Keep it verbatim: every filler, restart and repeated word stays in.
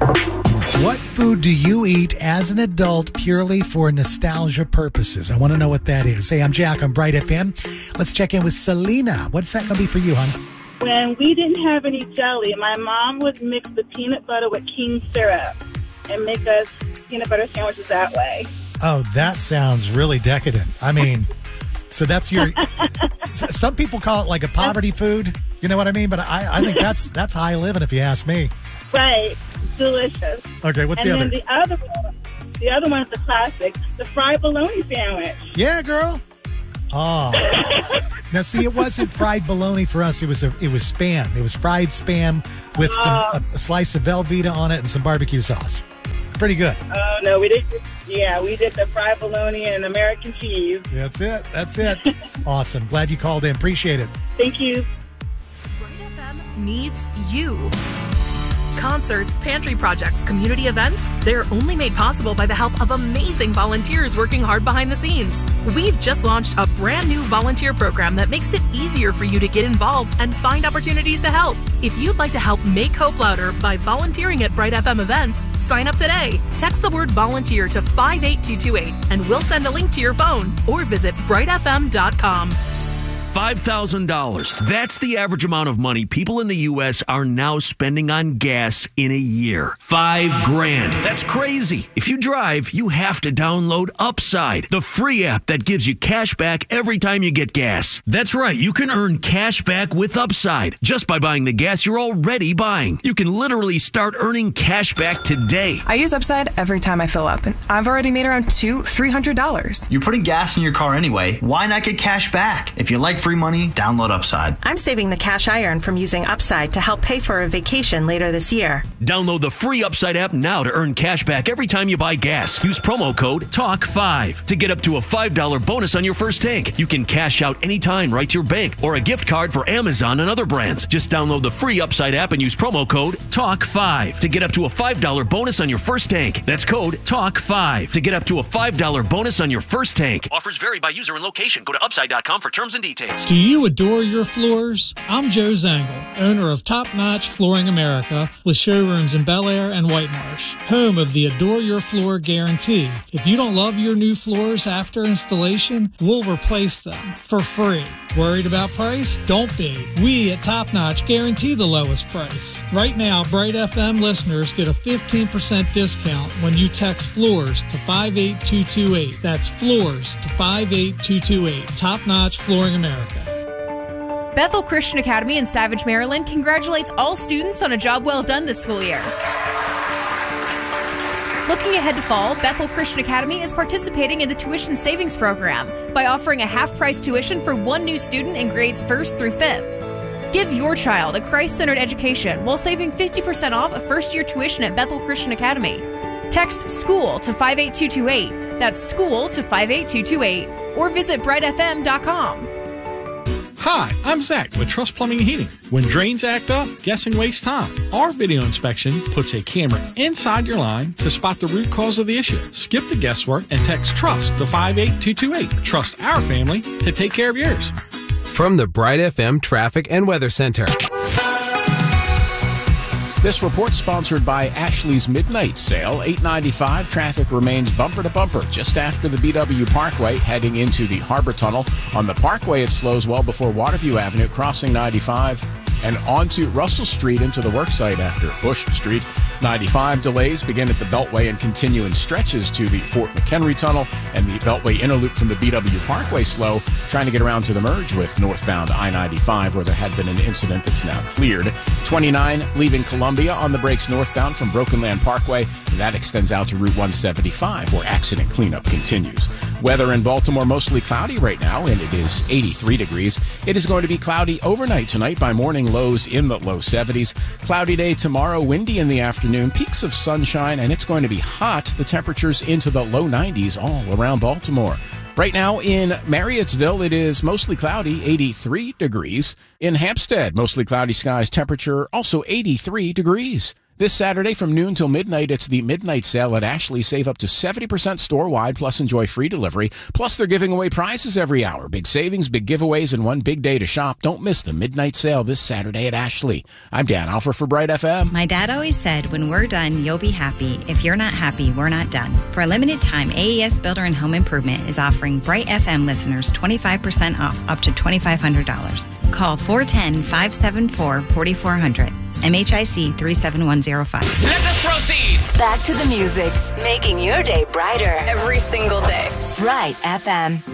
What food do you eat as an adult purely for nostalgia purposes? I want to know what that is. Hey, I'm Jack on Bright F M. Let's check in with Selena. What's that going to be for you, hon? When we didn't have any jelly, my mom would mix the peanut butter with King syrup and make us peanut butter sandwiches that way. Oh, that sounds really decadent. I mean, so that's your... Some people call it like a poverty food. You know what I mean? But I, I think that's that's high living if you ask me. Right. Delicious. Okay, what's and the other? And then the other one, the other one's the classic, the fried bologna sandwich. Yeah, girl. Oh. Now, see, it wasn't fried bologna for us. It was a, it was Spam. It was fried Spam with some Oh. a, a slice of Velveeta on it and some barbecue sauce. Pretty good. Oh, no, we did. Yeah, we did the fried bologna and American cheese. That's it. That's it. Awesome. Glad you called in. Appreciate it. Thank you. Bright F M needs you. Concerts, pantry projects, community events, they're only made possible by the help of amazing volunteers working hard behind the scenes. We've just launched a brand new volunteer program that makes it easier for you to get involved and find opportunities to help. If you'd like to help make hope louder by volunteering at Bright F M events, sign up today. Text the word volunteer to five eight two two eight and we'll send a link to your phone or visit bright f m dot com. five thousand dollars. That's the average amount of money people in the U S are now spending on gas in a year. Five grand. That's crazy. If you drive, you have to download Upside, the free app that gives you cash back every time you get gas. That's right. You can earn cash back with Upside just by buying the gas you're already buying. You can literally start earning cash back today. I use Upside every time I fill up, and I've already made around two, three hundred dollars. You're putting gas in your car anyway. Why not get cash back? If you like free money, download Upside. I'm saving the cash I earn from using Upside to help pay for a vacation later this year. Download the free Upside app now to earn cash back every time you buy gas. Use promo code talk five to get up to a five dollars bonus on your first tank. You can cash out anytime right to your bank or a gift card for Amazon and other brands. Just download the free Upside app and use promo code talk five to get up to a five dollars bonus on your first tank. That's code talk five to get up to a five dollars bonus on your first tank. Offers vary by user and location. Go to upside dot com for terms and details. Do you adore your floors? I'm Joe Zangle, owner of Top Notch Flooring America, with showrooms in Bel Air and White Marsh, home of the Adore Your Floor Guarantee. If you don't love your new floors after installation, we'll replace them for free. Worried about price? Don't be. We at Top Notch guarantee the lowest price. Right now, Bright F M listeners get a fifteen percent discount when you text floors to five eight two two eight. That's floors to five eight two two eight. Top Notch Flooring America. Bethel Christian Academy in Savage, Maryland congratulates all students on a job well done this school year. Looking ahead to fall, Bethel Christian Academy is participating in the Tuition Savings Program by offering a half-price tuition for one new student in grades first through fifth. Give your child a Christ-centered education while saving fifty percent off a first-year tuition at Bethel Christian Academy. Text SCHOOL to five eight two two eight. That's SCHOOL to five eight two two eight. Or visit bright f m dot com. Hi, I'm Zach with Trust Plumbing and Heating. When drains act up, guessing wastes time. Our video inspection puts a camera inside your line to spot the root cause of the issue. Skip the guesswork and text TRUST to five eight two two eight. Trust our family to take care of yours. From the Bright F M Traffic and Weather Center. This report sponsored by Ashley's Midnight Sale. eight ninety-five traffic remains bumper to bumper just after the B W Parkway heading into the Harbor Tunnel. On the Parkway, it slows well before Waterview Avenue, crossing ninety-five. And onto Russell Street into the worksite after Bush Street. ninety-five delays begin at the Beltway and continue in stretches to the Fort McHenry Tunnel, and the Beltway inner loop from the B W Parkway slow, trying to get around to the merge with northbound I ninety-five, where there had been an incident that's now cleared. twenty-nine leaving Columbia on the brakes northbound from Broken Land Parkway. That extends out to Route one seventy-five, where accident cleanup continues. Weather in Baltimore mostly cloudy right now, and it is eighty-three degrees. It is going to be cloudy overnight tonight by morning lows in the low seventies. Cloudy day tomorrow, windy in the afternoon, peaks of sunshine, and it's going to be hot. The temperatures into the low nineties all around Baltimore. Right now in Marriottsville, it is mostly cloudy, eighty-three degrees. In Hampstead, mostly cloudy skies, temperature also eighty-three degrees. This Saturday from noon till midnight, it's the Midnight Sale at Ashley. Save up to seventy percent store-wide, plus enjoy free delivery. Plus, they're giving away prizes every hour. Big savings, big giveaways, and one big day to shop. Don't miss the Midnight Sale this Saturday at Ashley. I'm Dan Alfer for Bright F M. My dad always said, when we're done, you'll be happy. If you're not happy, we're not done. For a limited time, A E S Builder and Home Improvement is offering Bright F M listeners twenty-five percent off up to twenty-five hundred dollars. Call four one zero, five seven four, four four zero zero. M H I C three seven one zero five. Let us proceed. Back to the music, making your day brighter every single day. Bright F M.